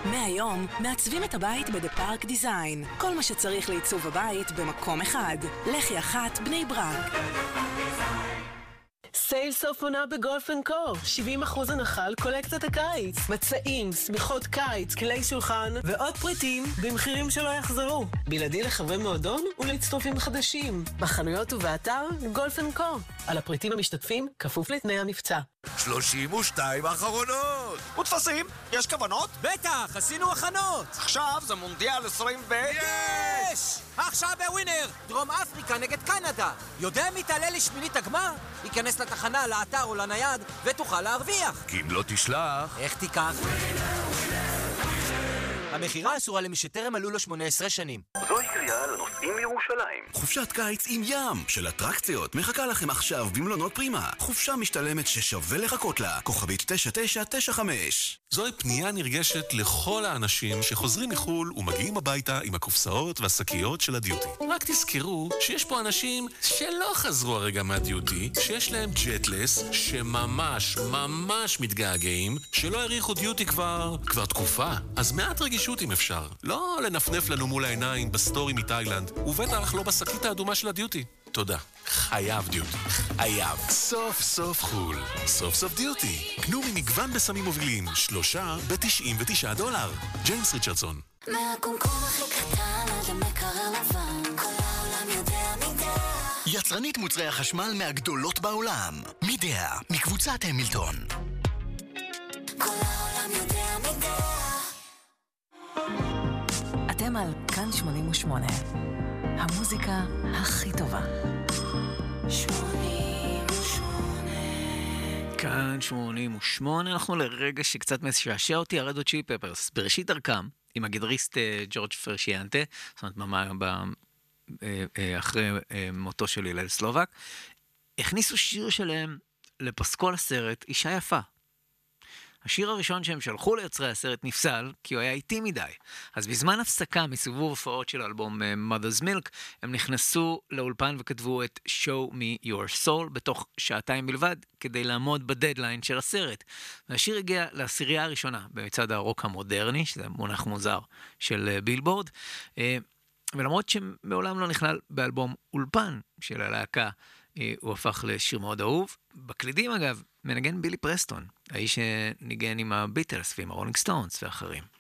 מהיום מעצבים את הבית בדה פארק דיזיין. כל מה שצריך לעיצוב הבית במקום אחד. לחי אחת בני ברק. סייל סוף עונה בגולף אנד קו. 70% הנחה על קולקציית הקיץ. מצעים, סמיכות קיץ, כלי שולחן ועוד פריטים במחירים שלא יחזרו. בלעדי לחברי מועדון ולהצטרפים חדשים. בחנויות ובאתר גולף אנד קו. על הפריטים המשתתפים כפוף לתנאי המבצע. 32 האחרונות. ותפסים? יש כוונות? בטח, עשינו הכנות. עכשיו זה מונדיאל 20 יש! עכשיו בווינר, דרום אפריקה נגד קנדה. יודע מי תעלה לשמינית הגמר? ייכנס לתחנה, לאתר או לנייד ותוכל להרוויח. כי אם לא תשלח... איך תיקח? המחירה אסורה למי שטרם מלאו לו 18 שנים. זוהי קריאה לנוסעים מירושלים. חופשת קיץ עם ים של אטרקציות מחכה לכם עכשיו במלונות פרימה. חופשה משתלמת ששווה לחכות לה. כוכבית 9995. זוהי פנייה נרגשת לכל האנשים שחוזרים מחול ומגיעים הביתה עם הקופסאות והשקיות של הדיוטי. רק תזכרו שיש פה אנשים שלא חזרו הרגע מהדיוטי, שיש להם ג'טלס, שממש מתגעגעים, שלא העריכו דיוטי כבר תקופה. אז מעט רגישות אם אפשר. לא לנפנף לנו מול העיניים בסטורי מתאילנד, ובטח לא בשקית האדומה של הדיוטי. תודה. חייב דיוטי. חייב. סוף סוף חול. סוף סוף דיוטי. קנו ממגוון בסמים מובילים. 3 ב$99. ג'יימס ריצ'רדסון. מהקומקום הכי קטן עד המקרר לבן, כל העולם יודע מידע. יצרנית מוצרי החשמל מהגדולות בעולם. מידע, מקבוצת המילטון. כל העולם יודע מידע. אתם על כאן 88. המוזיקה הכי טובה. 88. כאן 88, אנחנו לרגע שקצת משעשע אותי, הרד הוט צ'ילי פפרס, בראשית דרכם, עם הגיטריסט ג'ורג' פרשיאנטה, זאת אומרת, ממש אחרי מותו של הלל סלובק, הכניסו שיר שלהם לפסקול הסרט, אישה יפה. השיר הראשון שהם שלחו ליוצרי הסרט נפסל, כי הוא היה איטי מדי. אז בזמן הפסקה מסיבוב הופעות של אלבום Mother's Milk, הם נכנסו לאולפן וכתבו את Show Me Your Soul בתוך 2 שעות בלבד, כדי לעמוד בדדליין של הסרט. והשיר הגיע לעשירייה הראשונה, במצעד הרוק המודרני, שזה מונח מוזר של בילבורד, ולמרות שמעולם לא נכלל באלבום אולפן של הלהקה, הוא הפך לשיר מאוד אהוב. בקלידים אגב, מנגן בילי פרסטון, האיש שניגן עם הביטלס ועם הרולינג סטונס ואחרים.